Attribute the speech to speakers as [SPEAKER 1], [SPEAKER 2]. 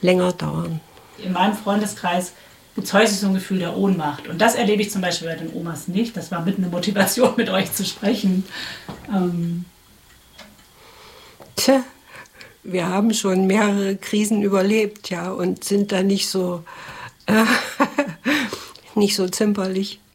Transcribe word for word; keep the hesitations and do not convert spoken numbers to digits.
[SPEAKER 1] länger dauern.
[SPEAKER 2] In meinem Freundeskreis gibt es häufig so ein Gefühl der Ohnmacht. Und das erlebe ich zum Beispiel bei den Omas nicht. Das war mit eine Motivation, mit euch zu sprechen. Ähm
[SPEAKER 1] Tja, wir haben schon mehrere Krisen überlebt, ja, und sind da nicht so, äh, nicht so zimperlich.